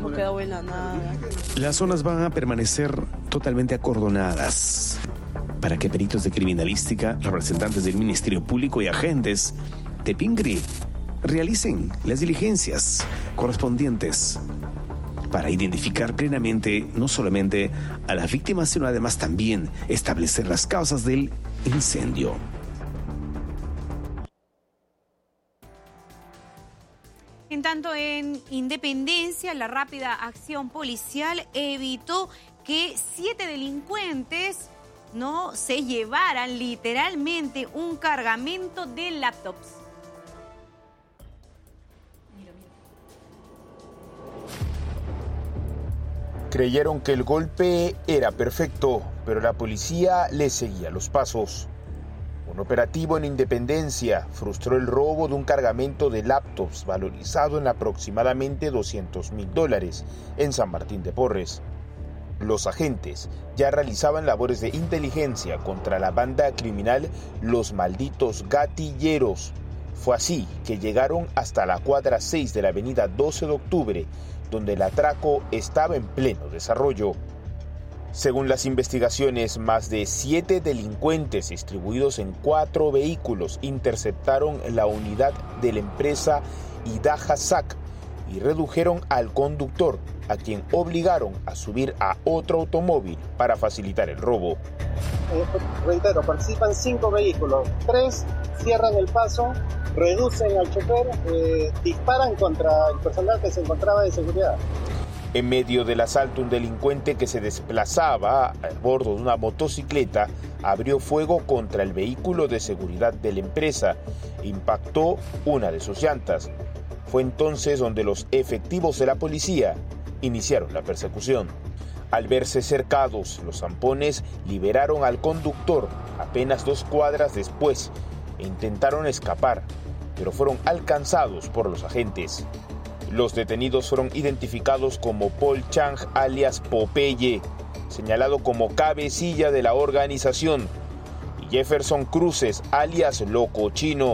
hemos quedado en la nada. Las zonas van a permanecer totalmente acordonadas para que peritos de criminalística, representantes del Ministerio Público y agentes de PINGRI realicen las diligencias correspondientes para identificar plenamente no solamente a las víctimas, sino además también establecer las causas del incendio. En tanto, en Independencia, la rápida acción policial evitó que 7 delincuentes no se llevaran literalmente un cargamento de laptops. Creyeron que el golpe era perfecto, pero la policía les seguía los pasos. Un operativo en Independencia frustró el robo de un cargamento de laptops valorizado en aproximadamente $200.000 en San Martín de Porres. Los agentes ya realizaban labores de inteligencia contra la banda criminal Los Malditos Gatilleros. Fue así que llegaron hasta la cuadra 6 de la avenida 12 de octubre, donde el atraco estaba en pleno desarrollo. Según las investigaciones, más de 7 delincuentes distribuidos en 4 vehículos interceptaron la unidad de la empresa Idaha SAC y redujeron al conductor, a quien obligaron a subir a otro automóvil para facilitar el robo. Reitero, participan 5 vehículos, 3 cierran el paso, reducen al chofer, disparan contra el personal que se encontraba de seguridad. En medio del asalto, un delincuente que se desplazaba a bordo de una motocicleta abrió fuego contra el vehículo de seguridad de la empresa e impactó una de sus llantas. Fue entonces donde los efectivos de la policía iniciaron la persecución. Al verse cercados, los zampones liberaron al conductor apenas 2 cuadras después e intentaron escapar, pero fueron alcanzados por los agentes. Los detenidos fueron identificados como Paul Chang, alias Popeye, señalado como cabecilla de la organización, y Jefferson Cruces, alias Loco Chino.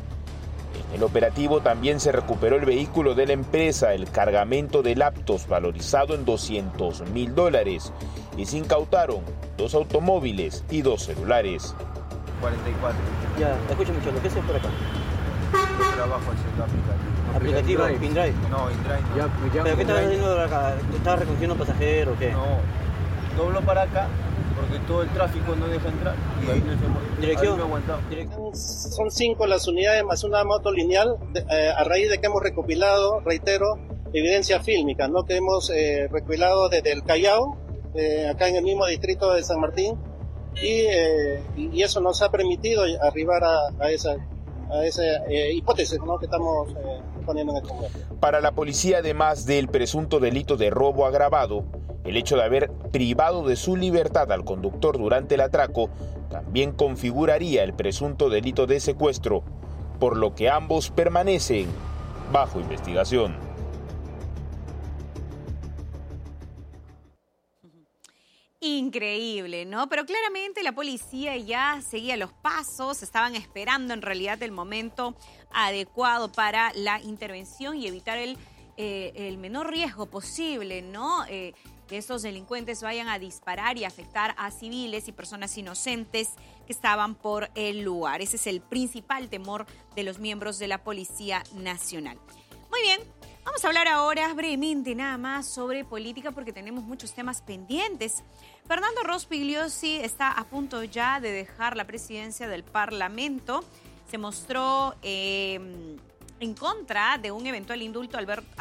En el operativo también se recuperó el vehículo de la empresa, el cargamento de laptops valorizado en $200.000, y se incautaron 2 automóviles y 2 celulares. 44. Ya, escúchame, Cholo, ¿qué haces por acá? Yo trabajo haciendo ¿Aplicativo? ¿InDrive? No, InDrive no. ¿Pero qué estabas haciendo acá? ¿Estabas recogiendo pasajeros o qué? No, doblo para acá porque todo el tráfico no deja entrar y ahí no se ¿Dirección? Ahí me he aguantado. Son 5 las unidades más una moto lineal, a raíz de que hemos recopilado, reitero, evidencia fílmica, ¿no? Que hemos recopilado desde el Callao, acá en el mismo distrito de San Martín, y eso nos ha permitido arribar a esa hipótesis, ¿no? Que estamos poniendo en el Congreso. Para la policía, además del presunto delito de robo agravado, el hecho de haber privado de su libertad al conductor durante el atraco también configuraría el presunto delito de secuestro, por lo que ambos permanecen bajo investigación. Increíble, ¿no? Pero claramente la policía ya seguía los pasos, estaban esperando en realidad el momento adecuado para la intervención y evitar el menor riesgo posible, ¿no? Que estos delincuentes vayan a disparar y afectar a civiles y personas inocentes que estaban por el lugar. Ese es el principal temor de los miembros de la Policía Nacional. Muy bien. Vamos a hablar ahora brevemente nada más sobre política porque tenemos muchos temas pendientes. Fernando Rospigliosi está a punto ya de dejar la presidencia del Parlamento. Se mostró en contra de un eventual indulto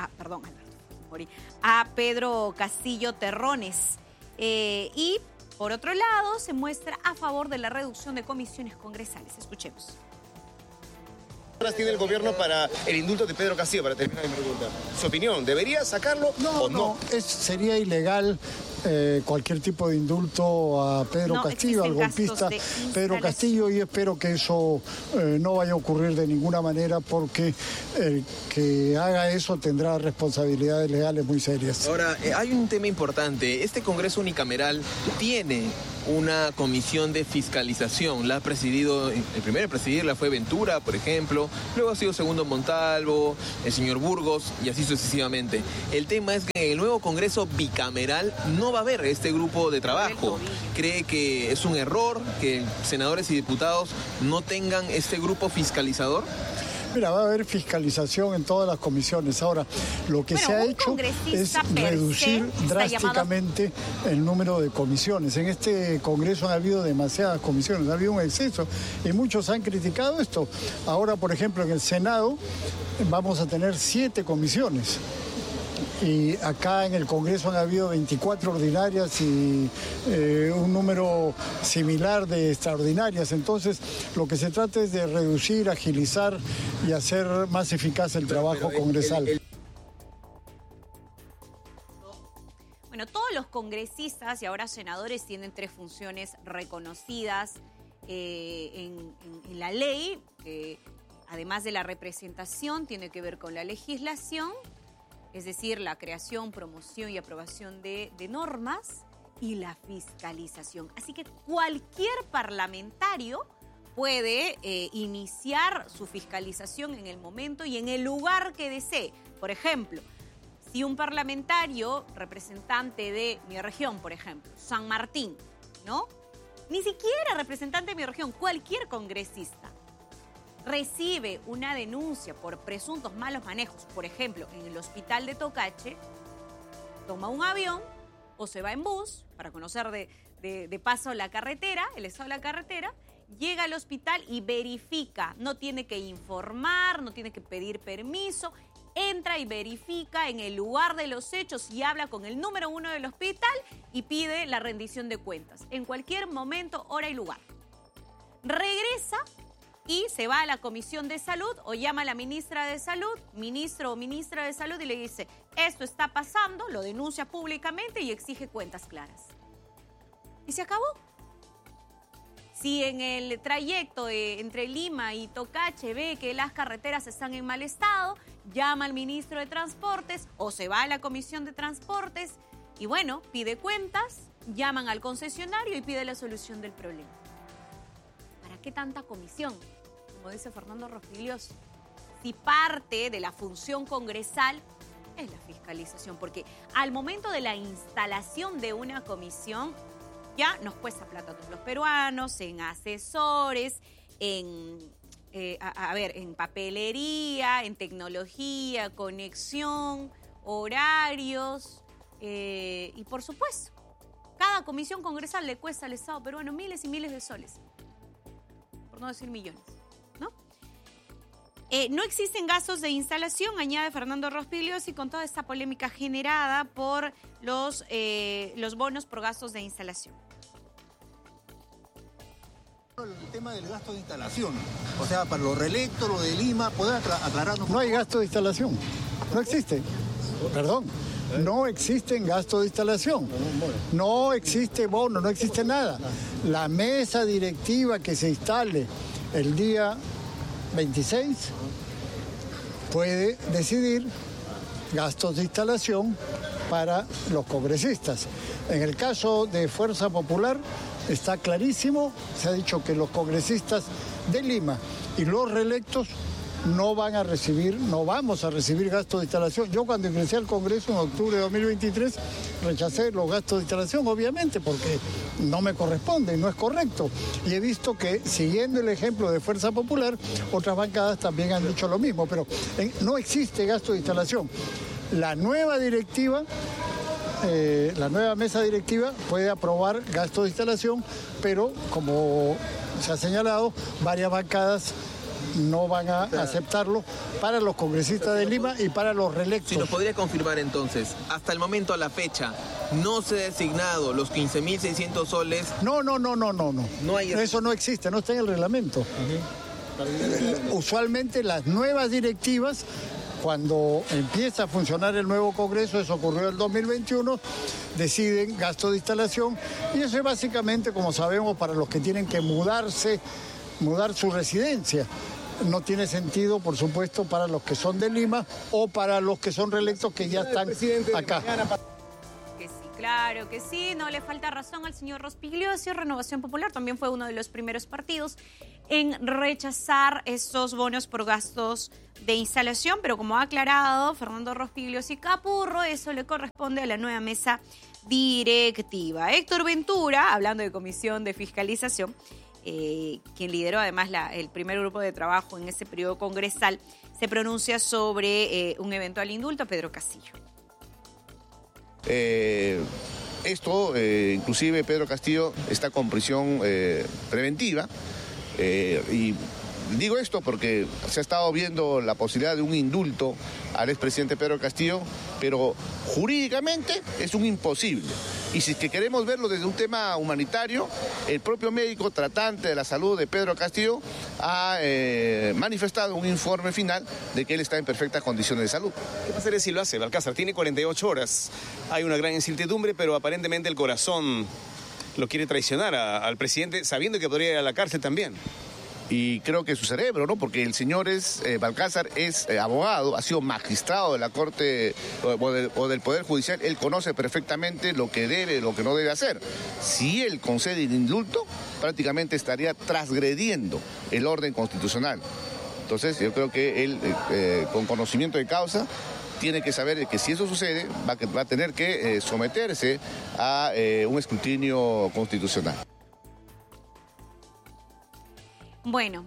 a Pedro Castillo Terrones. Y por otro lado se muestra a favor de la reducción de comisiones congresales. Escuchemos. Tiene el gobierno para el indulto de Pedro Castillo, para terminar mi pregunta. ¿Su opinión? ¿Debería sacarlo o no? No, sería ilegal cualquier tipo de indulto a Pedro Castillo, al golpista Pedro Castillo, y espero que eso no vaya a ocurrir de ninguna manera, porque el que haga eso tendrá responsabilidades legales muy serias. Ahora, hay un tema importante. Este Congreso unicameral tiene una comisión de fiscalización. La ha presidido, el primero en presidirla fue Ventura, por ejemplo, luego ha sido segundo Montalvo, el señor Burgos y así sucesivamente. El tema es que en el nuevo Congreso bicameral no va a haber este grupo de trabajo. ¿Cree que es un error que senadores y diputados no tengan este grupo fiscalizador? Mira, va a haber fiscalización en todas las comisiones. Ahora, lo que se ha hecho es reducir drásticamente el número de comisiones. En este Congreso han habido demasiadas comisiones, ha habido un exceso y muchos han criticado esto. Ahora, por ejemplo, en el Senado vamos a tener 7 comisiones. Y acá en el Congreso han habido 24 ordinarias y un número similar de extraordinarias. Entonces, lo que se trata es de reducir, agilizar y hacer más eficaz el trabajo congresal. Bueno, todos los congresistas y ahora senadores tienen 3 funciones reconocidas en la ley, que además de la representación tiene que ver con la legislación, es decir, la creación, promoción y aprobación de normas y la fiscalización. Así que cualquier parlamentario puede iniciar su fiscalización en el momento y en el lugar que desee. Por ejemplo, si un parlamentario, representante de mi región, por ejemplo, San Martín, ¿no? Ni siquiera representante de mi región, cualquier congresista, recibe una denuncia por presuntos malos manejos, por ejemplo, en el hospital de Tocache, toma un avión o se va en bus para conocer de paso la carretera, el estado de la carretera, llega al hospital y verifica, no tiene que informar, no tiene que pedir permiso, entra y verifica en el lugar de los hechos y habla con el número 1 del hospital y pide la rendición de cuentas, en cualquier momento, hora y lugar. Regresa y se va a la Comisión de Salud o llama a la ministra de Salud, ministro o ministra de Salud, y le dice, esto está pasando, lo denuncia públicamente y exige cuentas claras. Y se acabó. Si en el trayecto entre Lima y Tocache ve que las carreteras están en mal estado, llama al ministro de Transportes o se va a la Comisión de Transportes y bueno, pide cuentas, llaman al concesionario y pide la solución del problema. ¿Para qué tanta comisión? Como dice Fernando Rospigliosi, si parte de la función congresal es la fiscalización, porque al momento de la instalación de una comisión ya nos cuesta plata a todos los peruanos, en asesores, en papelería, en tecnología, conexión, horarios y por supuesto, cada comisión congresal le cuesta al Estado peruano miles y miles de soles, por no decir millones. No existen gastos de instalación, añade Fernando Rospigliosi, con toda esta polémica generada por los bonos por gastos de instalación. El tema del gasto de instalación, o sea, para los reelectos, lo de Lima, ¿puede aclararnos? No hay gasto de instalación, no existe. Perdón. No existen gastos de instalación, no existe bono, no existe nada. La mesa directiva que se instale el día 26 puede decidir gastos de instalación para los congresistas. En el caso de Fuerza Popular está clarísimo, se ha dicho que los congresistas de Lima y los reelectos no vamos a recibir gastos de instalación. Yo cuando ingresé al Congreso en octubre de 2023 rechacé los gastos de instalación, obviamente, porque no me corresponde, no es correcto. Y he visto que, siguiendo el ejemplo de Fuerza Popular, otras bancadas también han dicho lo mismo, pero no existe gasto de instalación. La nueva directiva, la nueva mesa directiva puede aprobar gastos de instalación, pero como se ha señalado, varias bancadas no van a aceptarlo para los congresistas de Lima y para los reelectos. Si nos podría confirmar entonces, hasta el momento, a la fecha, no se ha designado los 15.600 soles. No hay... Eso no existe, no está en el reglamento. Usualmente las nuevas directivas Cuando empieza a funcionar el nuevo Congreso, eso ocurrió en el 2021, deciden gasto de instalación y eso es básicamente, como sabemos, para los que tienen que mudar su residencia. No tiene sentido, por supuesto, para los que son de Lima o para los que son reelectos que ya están acá. Que sí, claro que sí, no le falta razón al señor Rospigliosi. Renovación Popular también fue uno de los primeros partidos en rechazar estos bonos por gastos de instalación, pero como ha aclarado Fernando Rospigliosi Capurro, eso le corresponde a la nueva mesa directiva. Héctor Ventura, hablando de comisión de fiscalización, quien lideró además el primer grupo de trabajo en ese periodo congresal, se pronuncia sobre un eventual indulto a Pedro Castillo. Inclusive Pedro Castillo está con prisión preventiva y digo esto porque se ha estado viendo la posibilidad de un indulto al expresidente Pedro Castillo, pero jurídicamente es un imposible. Y si es que queremos verlo desde un tema humanitario, el propio médico tratante de la salud de Pedro Castillo ha manifestado un informe final de que él está en perfectas condiciones de salud. ¿Qué pasaría si lo hace? Balcázar tiene 48 horas. Hay una gran incertidumbre, pero aparentemente el corazón lo quiere traicionar al presidente, sabiendo que podría ir a la cárcel también. Y creo que su cerebro, ¿no? Porque el señor Balcázar es abogado, ha sido magistrado de la Corte o del Poder Judicial. Él conoce perfectamente lo que debe, lo que no debe hacer. Si él concede el indulto, prácticamente estaría transgrediendo el orden constitucional. Entonces, yo creo que él, con conocimiento de causa, tiene que saber que si eso sucede, va a tener que someterse a un escrutinio constitucional. Bueno,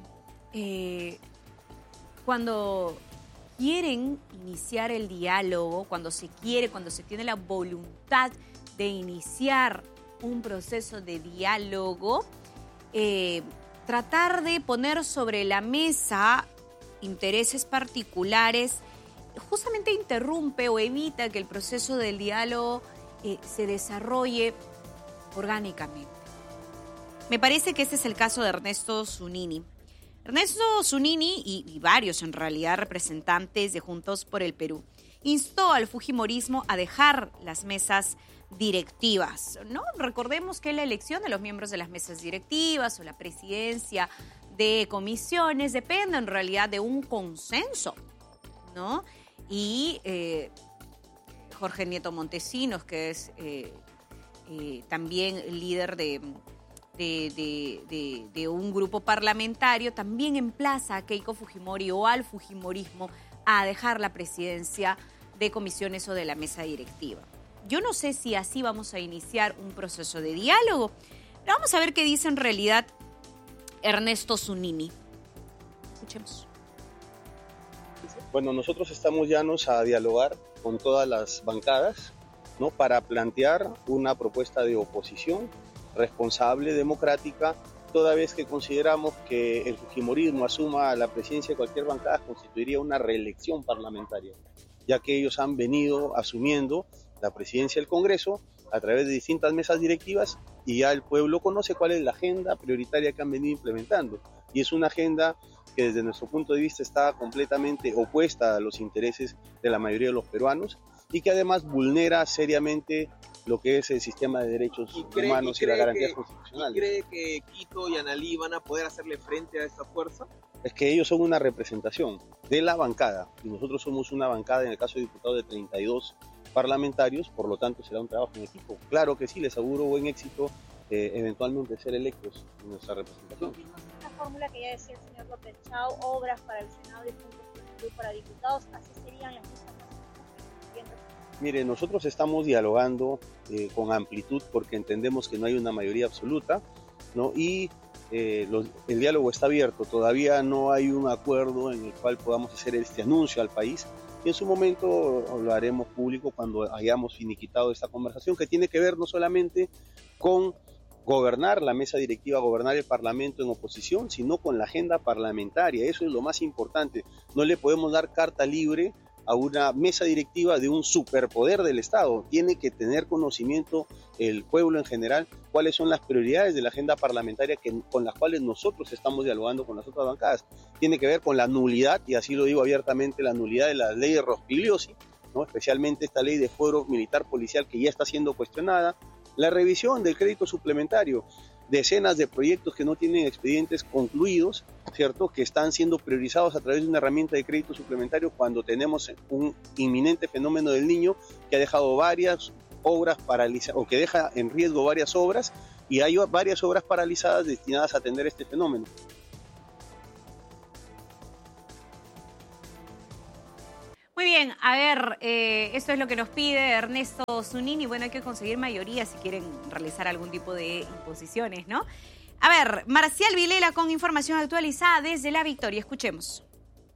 cuando quieren iniciar el diálogo, cuando se tiene la voluntad de iniciar un proceso de diálogo, tratar de poner sobre la mesa intereses particulares justamente interrumpe o evita que el proceso del diálogo se desarrolle orgánicamente. Me parece que ese es el caso de Ernesto Zunini. Ernesto Zunini y varios en realidad representantes de Juntos por el Perú instó al fujimorismo a dejar las mesas directivas, ¿no? Recordemos que la elección de los miembros de las mesas directivas o la presidencia de comisiones depende en realidad de un consenso, ¿no? Y Jorge Nieto Montesinos, que es también líder de un grupo parlamentario, también emplaza a Keiko Fujimori o al fujimorismo a dejar la presidencia de comisiones o de la mesa directiva. Yo no sé si así vamos a iniciar un proceso de diálogo, pero vamos a ver qué dice en realidad Ernesto Zunini. Escuchemos. Bueno, nosotros estamos llanos a dialogar con todas las bancadas, ¿no? Para plantear una propuesta de oposición responsable, democrática, toda vez que consideramos que el fujimorismo asuma la presidencia de cualquier bancada constituiría una reelección parlamentaria, ya que ellos han venido asumiendo la presidencia del Congreso a través de distintas mesas directivas y ya el pueblo conoce cuál es la agenda prioritaria que han venido implementando. Y es una agenda que desde nuestro punto de vista está completamente opuesta a los intereses de la mayoría de los peruanos y que además vulnera seriamente lo que es el sistema de derechos humanos y las garantías constitucionales. ¿Y cree que Quito y Analí van a poder hacerle frente a esta fuerza? Es que ellos son una representación de la bancada y nosotros somos una bancada, en el caso de diputados, de 32 parlamentarios, por lo tanto será un trabajo en equipo. Claro que sí, les auguro buen éxito eventualmente ser electos en nuestra representación. La fórmula que ya decía el señor López Chao, obras para el Senado y Juntos por el Perú para diputados, así serían las mismas. Mire, nosotros estamos dialogando con amplitud porque entendemos que no hay una mayoría absoluta, ¿no? Y el diálogo está abierto, todavía no hay un acuerdo en el cual podamos hacer este anuncio al país y en su momento lo haremos público cuando hayamos finiquitado esta conversación que tiene que ver no solamente con gobernar la mesa directiva, gobernar el Parlamento en oposición, sino con la agenda parlamentaria. Eso es lo más importante. No le podemos dar carta libre a una mesa directiva de un superpoder del Estado. Tiene que tener conocimiento el pueblo en general cuáles son las prioridades de la agenda parlamentaria con las cuales nosotros estamos dialogando con las otras bancadas. Tiene que ver con la nulidad, y así lo digo abiertamente, la nulidad de la ley de Rospigliosi, ¿no? Especialmente esta ley de fuero militar policial que ya está siendo cuestionada, la revisión del crédito suplementario, decenas de proyectos que no tienen expedientes concluidos, ¿cierto?, que están siendo priorizados a través de una herramienta de crédito suplementario cuando tenemos un inminente fenómeno del Niño que ha dejado varias obras paralizadas, o que deja en riesgo varias obras, y hay varias obras paralizadas destinadas a atender este fenómeno. Muy bien, a ver, esto es lo que nos pide Ernesto Zunini. Bueno, hay que conseguir mayoría si quieren realizar algún tipo de imposiciones, ¿no? A ver, Marcial Vilela con información actualizada desde La Victoria. Escuchemos.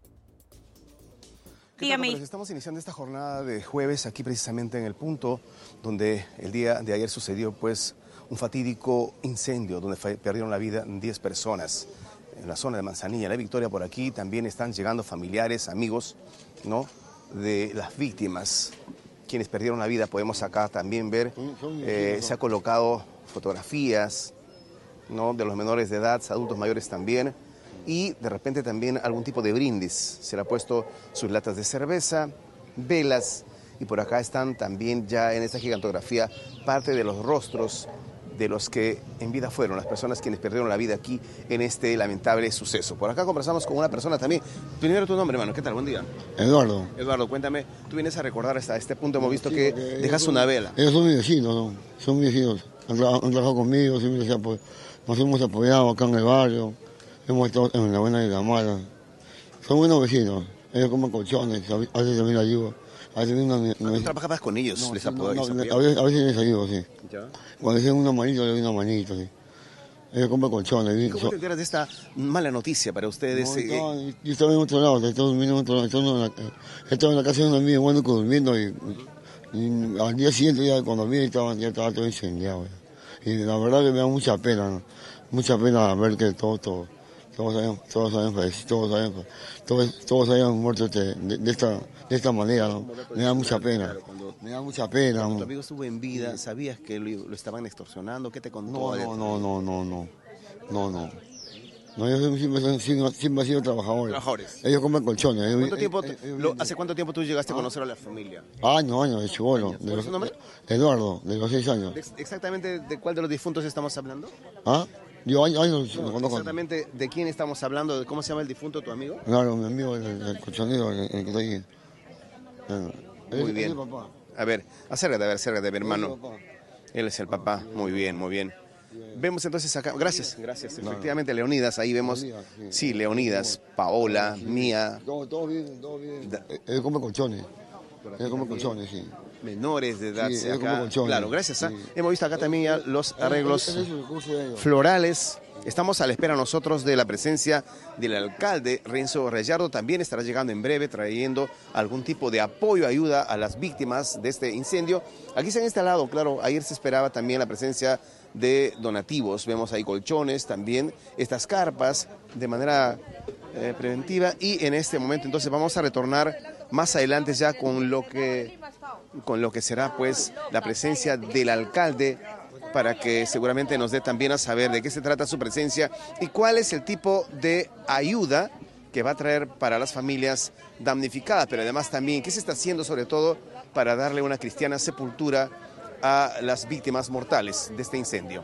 Dígame. Estamos iniciando esta jornada de jueves aquí precisamente en el punto donde el día de ayer sucedió pues un fatídico incendio donde perdieron la vida 10 personas en la zona de Manzanilla. La Victoria, por aquí también están llegando familiares, amigos, ¿no?, de las víctimas, quienes perdieron la vida. Podemos acá también ver, se ha colocado fotografías, ¿no?, de los menores de edad, adultos mayores también, y de repente también algún tipo de brindis. Se le ha puesto sus latas de cerveza, velas, y por acá están también ya en esta gigantografía parte de los rostros de los que en vida fueron las personas quienes perdieron la vida aquí en este lamentable suceso. Por acá conversamos con una persona también. Primero tu nombre, hermano. ¿Qué tal? Buen día. Eduardo. Eduardo, cuéntame. Tú vienes a recordar hasta este punto. Hemos visto que dejas una vela. Ellos son mis vecinos, ¿no? Son mis vecinos. Han trabajado conmigo, siempre nos hemos apoyado acá en el barrio. Hemos estado en la buena y la mala. Son buenos vecinos. Ellos comen colchones, a veces también les ayudo. ¿Tú trabajabas con ellos? No, ¿Les a veces les ayudo, sí. ¿Ya? Cuando dicen una manito, le doy una manito, sí. Ellos comen colchones. ¿Y cómo te enteras de esta mala noticia para ustedes? Yo estaba en otro lado, estaba durmiendo en otro lado. Estaba en la casa de un amigo, en Huánuco, durmiendo, y al día siguiente, ya cuando vi, ya estaba todo incendiado. Y la verdad que me da mucha pena, ¿no? Mucha pena ver que todos hayan fallecido, todos hayan muerto de esta manera, ¿no? Me da mucha pena. Me da mucha pena. Cuando tu amigo estuvo en vida, ¿sabías que lo estaban extorsionando? ¿Qué te contó? No, ellos siempre han sido trabajadores. Ellos comen colchones. ¿Hace cuánto tiempo tú llegaste a conocer a la familia? Años, de chibolo. ¿Cuál es su nombre? Eduardo, de los 6 años. ¿Exactamente de cuál de los difuntos estamos hablando? Yo años lo conozco. ¿Exactamente de quién estamos hablando? ¿Cómo se llama el difunto, tu amigo? Claro, mi amigo, el colchonero, el que está ahí. Muy bien. A ver, acércate, mi hermano. Él es el papá. Muy bien, muy bien. Vemos entonces acá, gracias. Efectivamente, Leonidas, ahí vemos, sí, Leonidas, Paola, Mía. Todo bien. Él come colchones. Sí. Menores de edad, sí, acá. Claro, gracias. Sí. Hemos visto acá también ya los arreglos florales. Estamos a la espera nosotros de la presencia del alcalde Renzo Reyardo. También estará llegando en breve trayendo algún tipo de apoyo, ayuda a las víctimas de este incendio. Aquí se han instalado, claro, ayer se esperaba también la presencia de donativos. Vemos ahí colchones, también estas carpas de manera preventiva. Y en este momento entonces vamos a retornar más adelante ya con lo que será pues la presencia del alcalde, para que seguramente nos dé también a saber de qué se trata su presencia y cuál es el tipo de ayuda que va a traer para las familias damnificadas, pero además también qué se está haciendo sobre todo para darle una cristiana sepultura a las víctimas mortales de este incendio.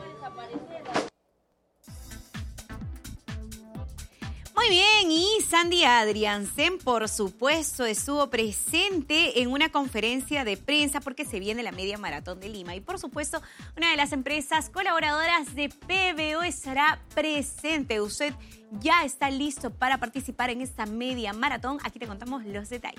Muy bien, y Sandy Adriansen, por supuesto, estuvo presente en una conferencia de prensa porque se viene la Media Maratón de Lima. Y por supuesto, una de las empresas colaboradoras de PBO estará presente. Usted ya está listo para participar en esta Media Maratón. Aquí te contamos los detalles.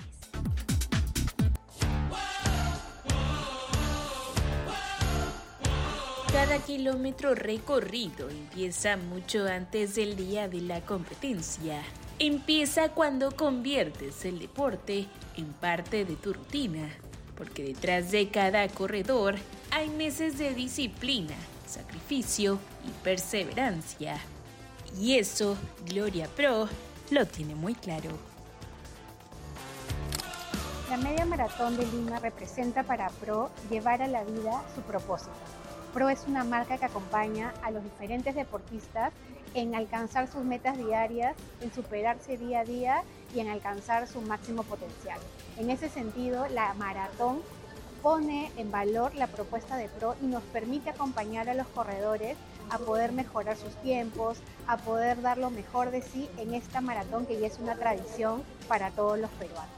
Cada kilómetro recorrido empieza mucho antes del día de la competencia. Empieza cuando conviertes el deporte en parte de tu rutina, porque detrás de cada corredor hay meses de disciplina, sacrificio y perseverancia. Y eso Gloria Pro lo tiene muy claro. La Media Maratón de Lima representa para PRO llevar a la vida su propósito. PRO es una marca que acompaña a los diferentes deportistas en alcanzar sus metas diarias, en superarse día a día y en alcanzar su máximo potencial. En ese sentido, la maratón pone en valor la propuesta de PRO y nos permite acompañar a los corredores a poder mejorar sus tiempos, a poder dar lo mejor de sí en esta maratón que ya es una tradición para todos los peruanos.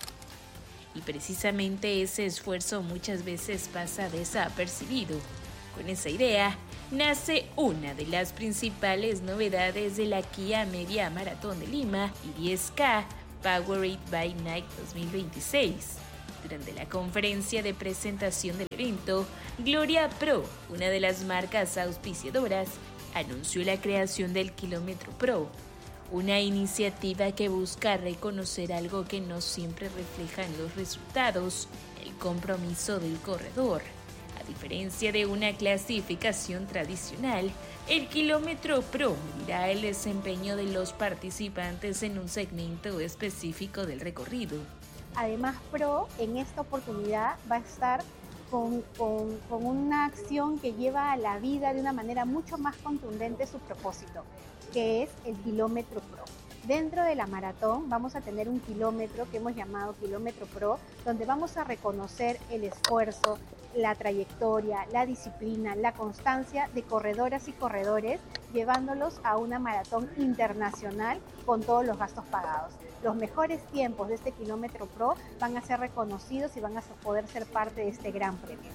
Y precisamente ese esfuerzo muchas veces pasa desapercibido. Con esa idea, nace una de las principales novedades de la Kia Media Maratón de Lima y 10K Powered by Nike 2026. Durante la conferencia de presentación del evento, Gloria Pro, una de las marcas auspiciadoras, anunció la creación del Kilómetro Pro, una iniciativa que busca reconocer algo que no siempre refleja en los resultados, el compromiso del corredor. A diferencia de una clasificación tradicional, el Kilómetro Pro medirá el desempeño de los participantes en un segmento específico del recorrido. Además, PRO en esta oportunidad va a estar con una acción que lleva a la vida de una manera mucho más contundente su propósito, que es el Kilómetro Pro. Dentro de la maratón vamos a tener un kilómetro que hemos llamado Kilómetro Pro, donde vamos a reconocer el esfuerzo, la trayectoria, la disciplina, la constancia de corredoras y corredores, llevándolos a una maratón internacional con todos los gastos pagados. Los mejores tiempos de este Kilómetro Pro van a ser reconocidos y van a poder ser parte de este gran premio.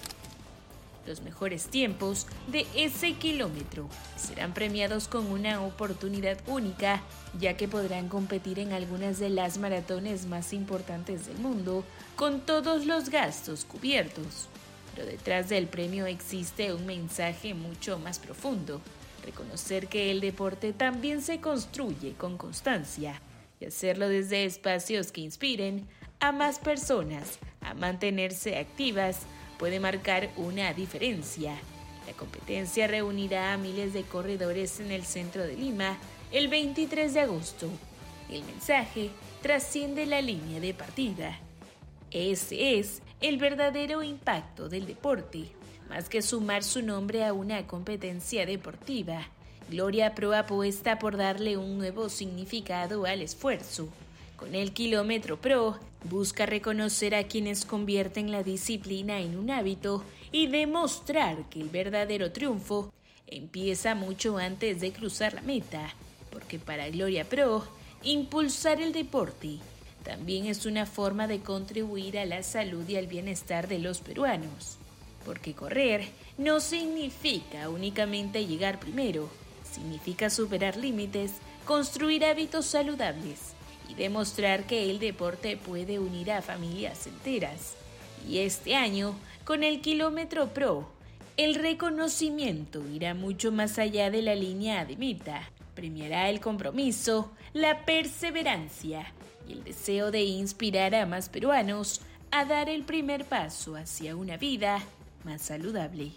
Los mejores tiempos de ese kilómetro serán premiados con una oportunidad única, ya que podrán competir en algunas de las maratones más importantes del mundo, con todos los gastos cubiertos. Pero detrás del premio existe un mensaje mucho más profundo: reconocer que el deporte también se construye con constancia y hacerlo desde espacios que inspiren a más personas a mantenerse activas puede marcar una diferencia. La competencia reunirá a miles de corredores en el centro de Lima el 23 de agosto. El mensaje trasciende la línea de partida. Ese es el verdadero impacto del deporte. Más que sumar su nombre a una competencia deportiva, Gloria Pro apuesta por darle un nuevo significado al esfuerzo. Con el Kilómetro Pro, busca reconocer a quienes convierten la disciplina en un hábito y demostrar que el verdadero triunfo empieza mucho antes de cruzar la meta, porque para Gloria Pro, impulsar el deporte también es una forma de contribuir a la salud y al bienestar de los peruanos, porque correr no significa únicamente llegar primero, significa superar límites, construir hábitos saludables y demostrar que el deporte puede unir a familias enteras. Y este año, con el Kilómetro Pro, el reconocimiento irá mucho más allá de la línea de meta. Premiará el compromiso, la perseverancia y el deseo de inspirar a más peruanos a dar el primer paso hacia una vida más saludable.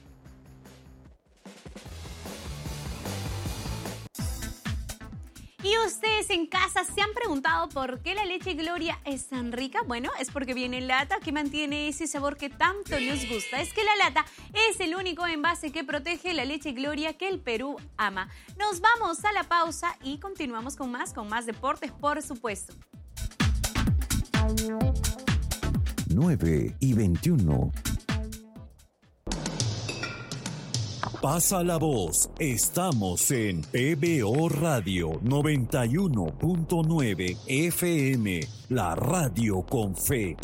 ¿Y ustedes en casa se han preguntado por qué la leche Gloria es tan rica? Bueno, es porque viene en lata que mantiene ese sabor que tanto nos gusta. Es que la lata es el único envase que protege la leche Gloria que el Perú ama. Nos vamos a la pausa y continuamos con más deportes, por supuesto. 9:21. Pasa la voz, estamos en PBO Radio 91.9 FM, la radio con fe.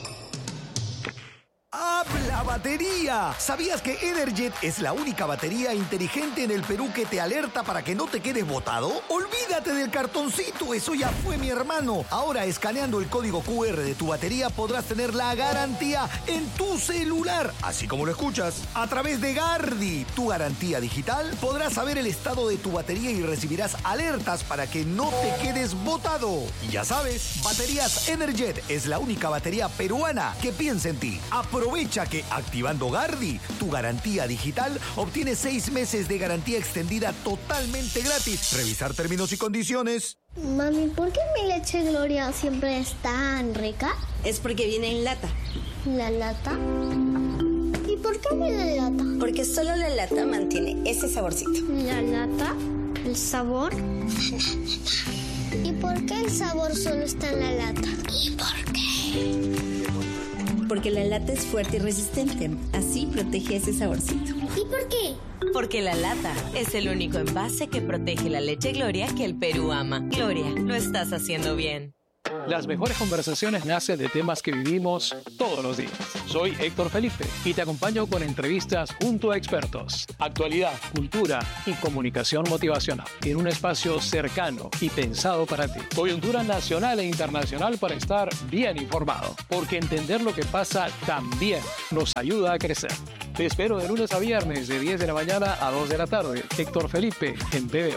¡Habla batería! ¿Sabías que Energet es la única batería inteligente en el Perú que te alerta para que no te quedes botado? Olvídate del cartoncito, eso ya fue, mi hermano. Ahora, escaneando el código QR de tu batería podrás tener la garantía en tu celular, así como lo escuchas. A través de Gardi, tu garantía digital, podrás saber el estado de tu batería y recibirás alertas para que no te quedes botado. Y ya sabes, Baterías Energet es la única batería peruana que piensa en ti. Aprovecha que activando Gardi, tu garantía digital, obtienes 6 meses de garantía extendida totalmente gratis. Revisar términos y condiciones. Mami, ¿por qué mi leche Gloria siempre es tan rica? Es porque viene en lata. ¿La lata? ¿Y por qué viene en lata? Porque solo la lata mantiene ese saborcito. ¿La lata? ¿El sabor? ¿Y por qué el sabor solo está en la lata? ¿Y por qué? Porque la lata es fuerte y resistente. Así protege ese saborcito. ¿Y por qué? Porque la lata es el único envase que protege la leche Gloria que el Perú ama. Gloria, lo estás haciendo bien. Las mejores conversaciones nacen de temas que vivimos todos los días. Soy Héctor Felipe y te acompaño con entrevistas junto a expertos, actualidad, cultura y comunicación motivacional en un espacio cercano y pensado para ti. Coyuntura nacional e internacional para estar bien informado, porque entender lo que pasa también nos ayuda a crecer. Te espero de lunes a viernes de 10 de la mañana a 2 de la tarde. Héctor Felipe en PBO.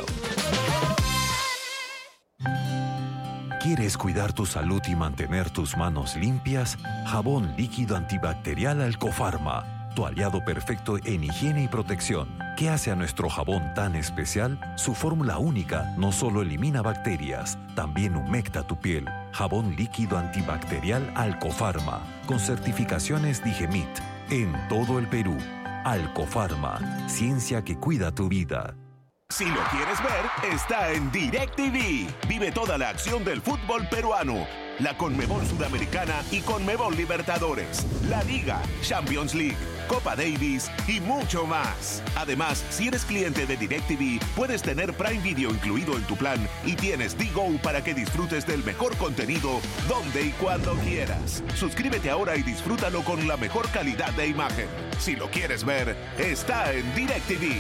¿Quieres cuidar tu salud y mantener tus manos limpias? Jabón líquido antibacterial Alcofarma, tu aliado perfecto en higiene y protección. ¿Qué hace a nuestro jabón tan especial? Su fórmula única no solo elimina bacterias, también humecta tu piel. Jabón líquido antibacterial Alcofarma, con certificaciones Digemit, en todo el Perú. Alcofarma, ciencia que cuida tu vida. Si lo quieres ver, está en DirecTV. Vive toda la acción del fútbol peruano, la Conmebol Sudamericana y Conmebol Libertadores, la Liga, Champions League, Copa Davis y mucho más. Además, si eres cliente de DirecTV, puedes tener Prime Video incluido en tu plan y tienes D-Go para que disfrutes del mejor contenido donde y cuando quieras. Suscríbete ahora y disfrútalo con la mejor calidad de imagen. Si lo quieres ver, está en DirecTV.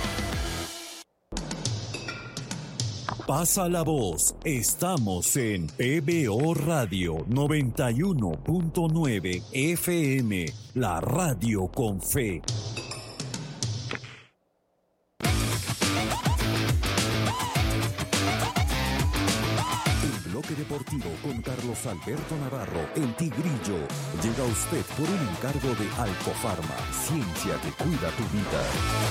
Pasa la voz. Estamos en PBO Radio 91.9 FM, la radio con fe. El bloque deportivo con Carlos Alberto Navarro, el Tigrillo, llega a usted por un encargo de Alcofarma, ciencia que cuida tu vida.